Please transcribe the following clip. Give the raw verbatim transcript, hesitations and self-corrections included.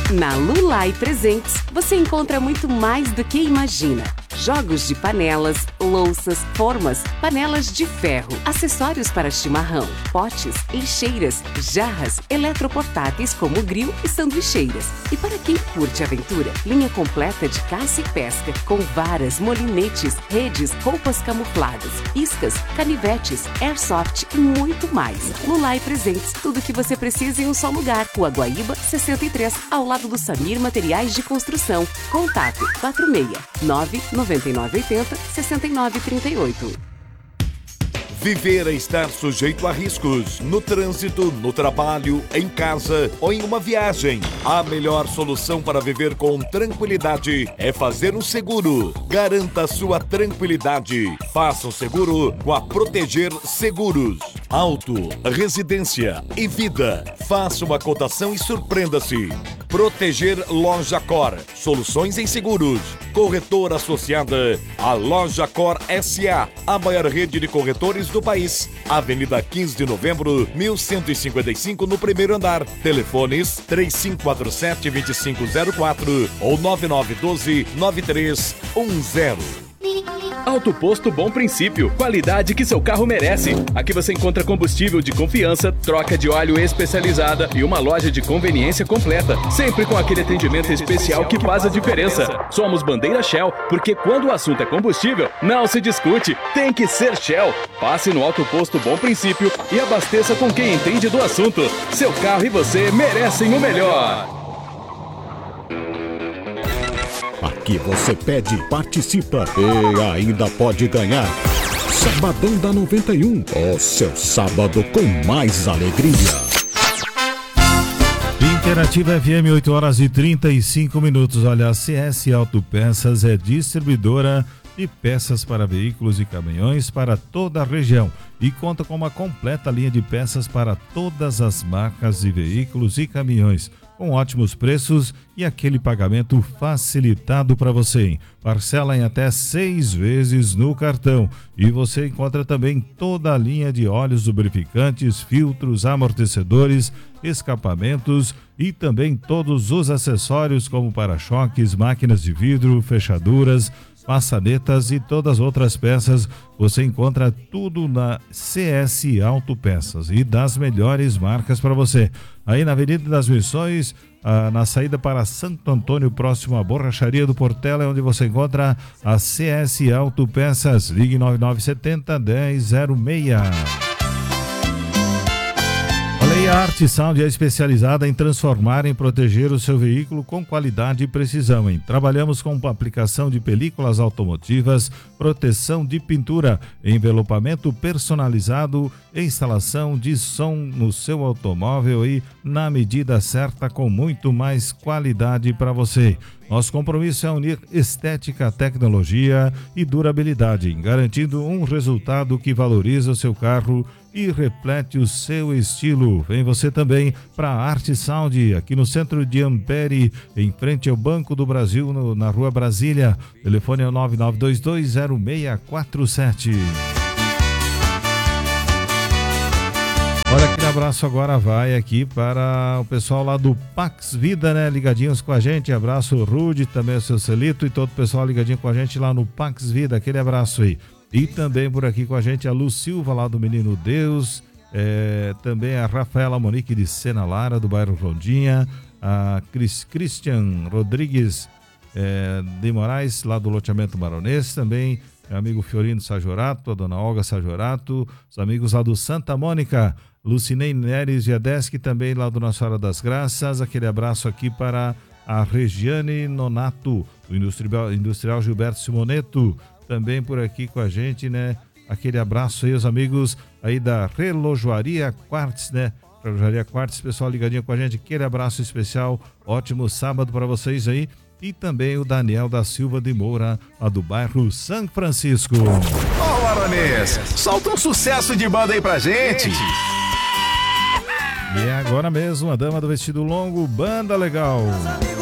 Na Lulai Presentes, você encontra muito mais do que imagina. Jogos de panelas, louças, formas, panelas de ferro, acessórios para chimarrão, potes, lixeiras, jarras, eletroportáteis como grill e sanduicheiras. E para quem curte aventura, linha completa de caça e pesca, com varas, molinetes, redes, roupas camufladas, iscas, canivetes, airsoft e muito mais. Lulai Presentes, tudo o que você precisa em um só lugar. Rua Guaíba, sessenta e três, ao lado do Samir Materiais de Construção. Contato quatro seis nove nove nove oito zero seis nove três oito. Viver é estar sujeito a riscos no trânsito, no trabalho, em casa ou em uma viagem. A melhor solução para viver com tranquilidade é fazer um seguro. Garanta a sua tranquilidade. Faça um seguro com a Proteger Seguros. Auto, residência e vida. Faça uma cotação e surpreenda-se. Proteger Loja Cor. Soluções em seguros. Corretora associada à Loja Cor S A. A maior rede de corretores do país. Avenida quinze de novembro, mil cento e cinquenta e cinco, no primeiro andar. Telefones três cinco quatro sete, dois cinco zero quatro ou nove nove um dois, nove três um zero. Auto Posto Bom Princípio, qualidade que seu carro merece. Aqui você encontra combustível de confiança, troca de óleo especializada e uma loja de conveniência completa, sempre com aquele atendimento especial que faz a diferença. Somos bandeira Shell, porque quando o assunto é combustível, não se discute, tem que ser Shell. Passe no Auto Posto Bom Princípio e abasteça com quem entende do assunto. Seu carro e você merecem o melhor. Aqui você pede, participa e ainda pode ganhar. Sabadão da noventa e um, o seu sábado com mais alegria. Interativa F M, oito horas e trinta e cinco minutos. Olha, a C S Autopeças é distribuidora de peças para veículos e caminhões para toda a região e conta com uma completa linha de peças para todas as marcas de veículos e caminhões, com ótimos preços e aquele pagamento facilitado para você, hein? Parcela em até seis vezes no cartão. E você encontra também toda a linha de óleos lubrificantes, filtros, amortecedores, escapamentos e também todos os acessórios como para-choques, máquinas de vidro, fechaduras, maçanetas e todas as outras peças. Você encontra tudo na C S Autopeças e das melhores marcas para você. Aí na Avenida das Missões, ah, na saída para Santo Antônio, próximo à Borracharia do Portela, é onde você encontra a C S Autopeças. Ligue nove nove sete zero, um zero zero seis. A Arte Sound é especializada em transformar e proteger o seu veículo com qualidade e precisão, hein? Trabalhamos com aplicação de películas automotivas, proteção de pintura, envelopamento personalizado, instalação de som no seu automóvel e na medida certa com muito mais qualidade para você. Nosso compromisso é unir estética, tecnologia e durabilidade, garantindo um resultado que valoriza o seu carro e reflete o seu estilo. Vem você também para a Arte Sound, aqui no centro de Ampere, em frente ao Banco do Brasil, no, na Rua Brasília. Telefone é o nove nove dois dois zero seis quatro sete. Olha, aquele abraço agora vai aqui para o pessoal lá do Pax Vida, né? Ligadinhos com a gente. Abraço, Rude, também o seu Celito e todo o pessoal ligadinho com a gente lá no Pax Vida. Aquele abraço aí. E também por aqui com a gente a Lu Silva, lá do Menino Deus. É, também a Rafaela Monique de Sena Lara, do bairro Rondinha. A Cris, Christian Rodrigues é, de Moraes, lá do loteamento Maronês. Também meu amigo Fiorino Sajorato, a dona Olga Sajorato. Os amigos lá do Santa Mônica. Lucinei Neres Viadeschi, também lá do Nossa Hora das Graças. Aquele abraço aqui para a Regiane Nonato, do Industrial, Industrial Gilberto Simoneto, também por aqui com a gente, né? Aquele abraço aí, os amigos aí da Relojoaria Quartz, né? Relojoaria Quartz, pessoal ligadinho com a gente, aquele abraço especial, ótimo sábado para vocês aí. E também o Daniel da Silva de Moura, lá do bairro São Francisco. Ô, Maronês, solta um sucesso de banda aí pra gente. E é agora mesmo, a Dama do Vestido Longo, Banda Legal.